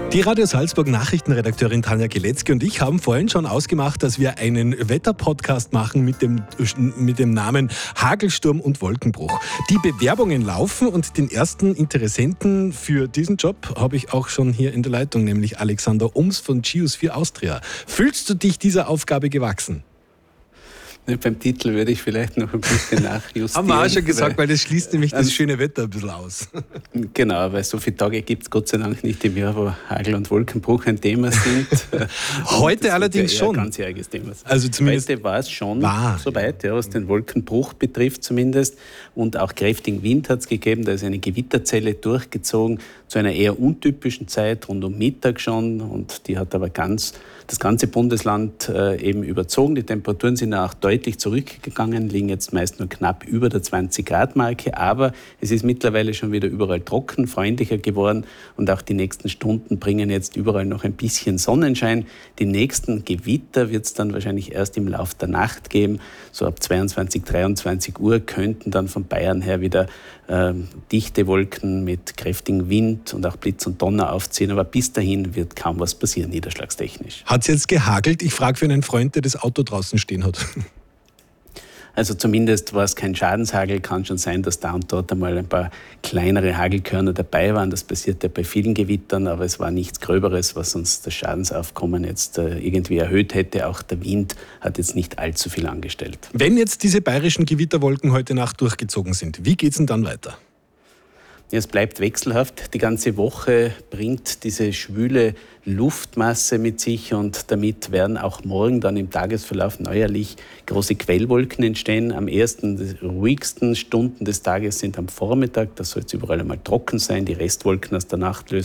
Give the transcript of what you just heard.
Die Radio Salzburg Nachrichtenredakteurin Tanja Geletzky und ich haben vorhin schon ausgemacht, dass wir einen Wetterpodcast machen mit dem Namen Hagelsturm und Wolkenbruch. Die Bewerbungen laufen und den ersten Interessenten für diesen Job habe ich auch schon hier in der Leitung, nämlich Alexander Ums von Geosphere Austria. Fühlst du dich dieser Aufgabe gewachsen? Beim Titel würde ich vielleicht noch ein bisschen nachjustieren. Haben wir auch schon gesagt, weil das schließt nämlich das schöne Wetter ein bisschen aus. Genau, weil so viele Tage gibt es Gott sei Dank nicht im Jahr, wo Hagel und Wolkenbruch ein Thema sind. Heute allerdings schon. Ein ganzjähriges Thema. Also zumindest heute war es schon soweit, ja, was den Wolkenbruch betrifft zumindest. Und auch kräftigen Wind hat es gegeben, da ist eine Gewitterzelle durchgezogen zu einer eher untypischen Zeit, rund um Mittag schon. Und die hat aber das ganze Bundesland eben überzogen. Die Temperaturen sind auch deutlich zurückgegangen, liegen jetzt meist nur knapp über der 20-Grad-Marke. Aber es ist mittlerweile schon wieder überall trocken, freundlicher geworden. Und auch die nächsten Stunden bringen jetzt überall noch ein bisschen Sonnenschein. Die nächsten Gewitter wird es dann wahrscheinlich erst im Laufe der Nacht geben. So ab 22, 23 Uhr könnten dann von Bayern her wieder dichte Wolken mit kräftigem Wind und auch Blitz und Donner aufziehen. Aber bis dahin wird kaum was passieren, niederschlagstechnisch. Hat es jetzt gehagelt? Ich frage für einen Freund, der das Auto draußen stehen hat. Also zumindest war es kein Schadenshagel. Kann schon sein, dass da und dort einmal ein paar kleinere Hagelkörner dabei waren. Das passiert ja bei vielen Gewittern, aber es war nichts Gröberes, was uns das Schadensaufkommen jetzt irgendwie erhöht hätte. Auch der Wind hat jetzt nicht allzu viel angestellt. Wenn jetzt diese bayerischen Gewitterwolken heute Nacht durchgezogen sind, wie geht es denn dann weiter? Ja, es bleibt wechselhaft. Die ganze Woche bringt diese schwüle Luftmasse mit sich und damit werden auch morgen dann im Tagesverlauf neuerlich große Quellwolken entstehen. Am ersten, die ruhigsten Stunden des Tages sind am Vormittag. Das soll jetzt überall einmal trocken sein. Die Restwolken aus der Nacht lösen